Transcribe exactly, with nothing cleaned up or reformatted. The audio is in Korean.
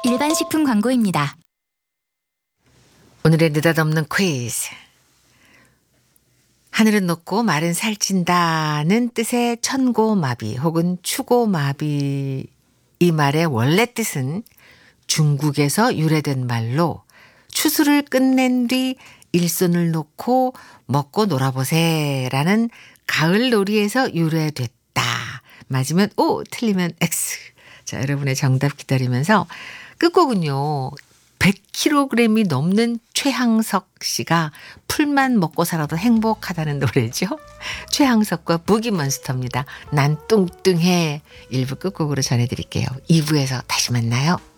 일반 식품 광고입니다. 오늘의 느닷없는 퀴즈. 하늘은 높고 말은 살찐다는 뜻의 천고마비 혹은 추고마비, 이 말의 원래 뜻은 중국에서 유래된 말로 추수를 끝낸 뒤 일손을 놓고 먹고 놀아보세라는 가을 놀이에서 유래됐다. 맞으면 O, 틀리면 X. 자, 여러분의 정답 기다리면서 끝곡은요. 백 킬로그램이 넘는 최항석 씨가 풀만 먹고 살아도 행복하다는 노래죠. 최항석과 부기몬스터입니다. 난 뚱뚱해. 일 부 끝곡으로 전해드릴게요. 이 부에서 다시 만나요.